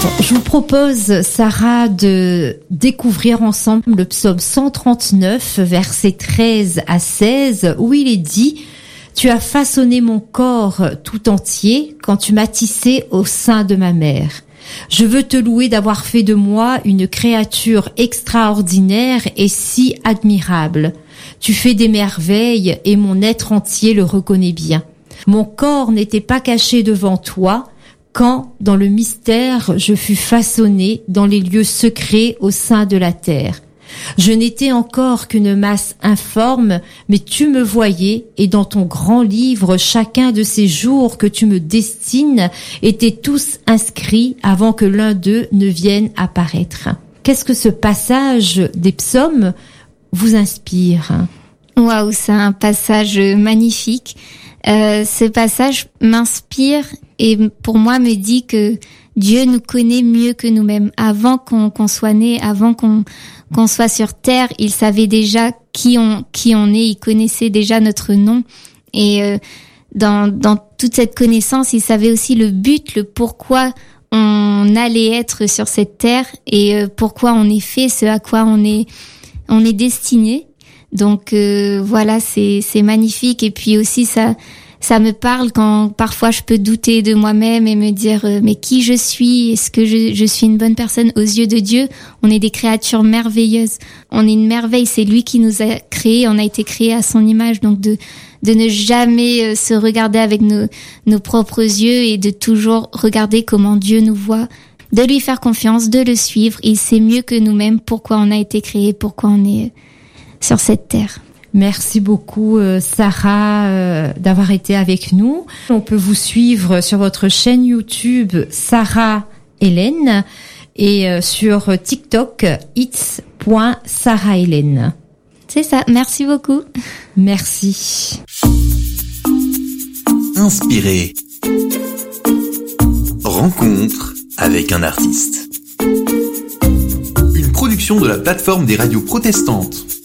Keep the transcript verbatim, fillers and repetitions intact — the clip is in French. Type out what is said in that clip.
Je vous propose, Sarah, de découvrir ensemble le psaume cent trente-neuf, versets treize à seize, où il est dit « Tu as façonné mon corps tout entier quand tu m'as tissé au sein de ma mère. Je veux te louer d'avoir fait de moi une créature extraordinaire et si admirable. Tu fais des merveilles et mon être entier le reconnaît bien. Mon corps n'était pas caché devant toi, quand, dans le mystère, je fus façonné dans les lieux secrets au sein de la terre. Je n'étais encore qu'une masse informe, mais tu me voyais, et dans ton grand livre, chacun de ces jours que tu me destines étaient tous inscrits avant que l'un d'eux ne vienne apparaître. » Qu'est-ce que ce passage des psaumes vous inspire ? Waouh, c'est un passage magnifique. Euh, ce passage m'inspire et pour moi me dit que Dieu nous connaît mieux que nous-mêmes. Avant qu'on, qu'on soit né, avant qu'on, qu'on soit sur terre, il savait déjà qui on, qui on est, il connaissait déjà notre nom. Et euh, dans, dans toute cette connaissance, il savait aussi le but, le pourquoi on allait être sur cette terre et euh, pourquoi on est fait, ce à quoi on est, on est destiné. Donc euh, voilà, c'est c'est magnifique et puis aussi ça ça me parle quand parfois je peux douter de moi-même et me dire euh, mais qui je suis, est-ce que je je suis une bonne personne aux yeux de Dieu? On est des créatures merveilleuses. On est une merveille, c'est lui qui nous a créés, on a été créés à son image, donc de de ne jamais se regarder avec nos nos propres yeux et de toujours regarder comment Dieu nous voit, de lui faire confiance, de le suivre, il sait mieux que nous-mêmes pourquoi on a été créés, pourquoi on est sur cette terre. Merci beaucoup Sarah euh, d'avoir été avec nous. On peut vous suivre sur votre chaîne YouTube Sarah Hélène et euh, sur TikTok its point sarah hélène. C'est ça, merci beaucoup. Merci. Inspiré. Rencontre avec un artiste. Une production de la plateforme des radios protestantes.